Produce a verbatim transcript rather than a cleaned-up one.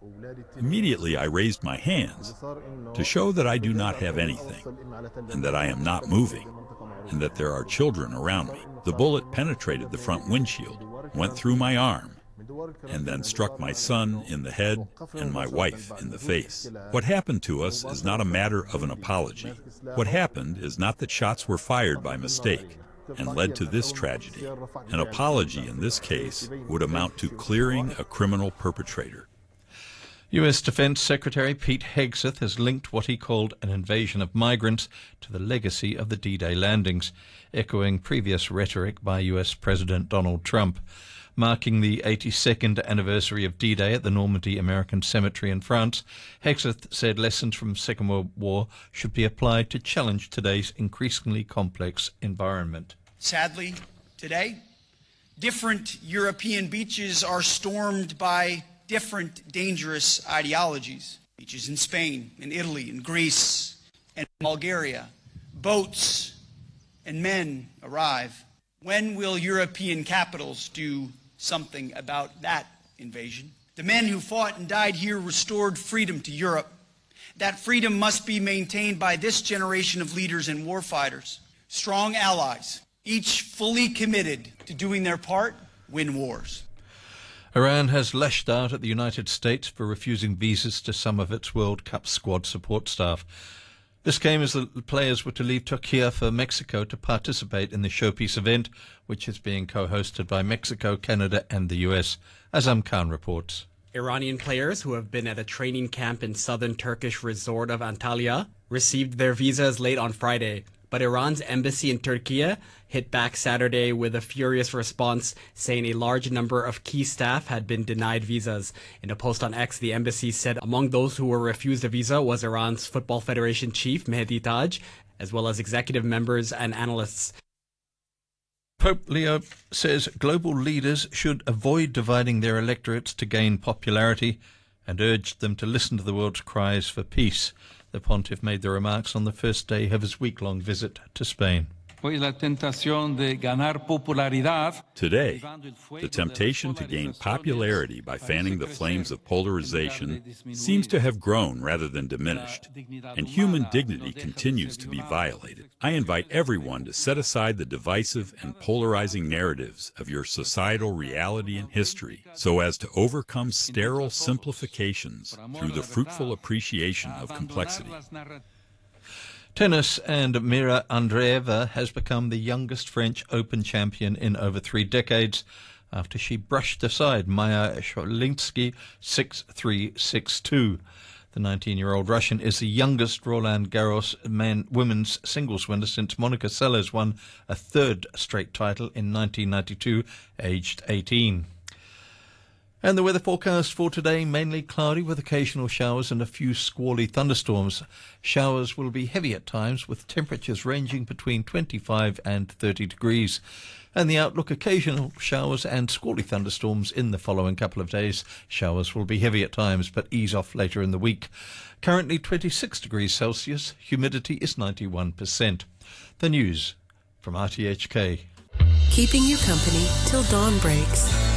Immediately I raised my hands to show that I do not have anything, and that I am not moving, and that there are children around me. The bullet penetrated the front windshield, went through my arm, and then struck my son in the head and my wife in the face. What happened to us is not a matter of an apology. What happened is not that shots were fired by mistake and led to this tragedy. An apology in this case would amount to clearing a criminal perpetrator. U S Defense Secretary Pete Hegseth has linked what he called an invasion of migrants to the legacy of the D-Day landings, echoing previous rhetoric by U S President Donald Trump. Marking the eighty-second anniversary of D-Day at the Normandy American Cemetery in France, Hegseth said lessons from the Second World War should be applied to challenge today's increasingly complex environment. Sadly, today, different European beaches are stormed by different dangerous ideologies. Beaches in Spain, in Italy, in Greece, and Bulgaria. Boats and men arrive. When will European capitals do something about that invasion? The men who fought and died here restored freedom to Europe. That freedom must be maintained by this generation of leaders and warfighters. Strong allies, each fully committed to doing their part, win wars. Iran has lashed out at the United States for refusing visas to some of its World Cup squad support staff. This came as the players were to leave Turkey for Mexico to participate in the showpiece event, which is being co-hosted by Mexico, Canada and the U S. Azam Khan reports. Iranian players who have been at a training camp in southern Turkish resort of Antalya received their visas late on Friday. But Iran's embassy in Turkey hit back Saturday with a furious response, saying a large number of key staff had been denied visas. In a post on X, the embassy said among those who were refused a visa was Iran's Football Federation chief, Mehdi Taj, as well as executive members and analysts. Pope Leo says global leaders should avoid dividing their electorates to gain popularity and urged them to listen to the world's cries for peace. The pontiff made the remarks on the first day of his week-long visit to Spain. Today, the temptation to gain popularity by fanning the flames of polarization seems to have grown rather than diminished, and human dignity continues to be violated. I invite everyone to set aside the divisive and polarizing narratives of your societal reality and history so as to overcome sterile simplifications through the fruitful appreciation of complexity. Tennis, and Mira Andreeva has become the youngest French Open champion in over three decades after she brushed aside Maya Sholinsky six three, six two. The nineteen-year-old Russian is the youngest Roland Garros men women's singles winner since Monica Seles won a third straight title in nineteen ninety-two, aged eighteen. And the weather forecast for today, mainly cloudy with occasional showers and a few squally thunderstorms. Showers will be heavy at times with temperatures ranging between twenty-five and thirty degrees. And the outlook, occasional showers and squally thunderstorms in the following couple of days. Showers will be heavy at times but ease off later in the week. Currently twenty-six degrees Celsius, humidity is ninety-one percent. The news from R T H K. Keeping you company till dawn breaks.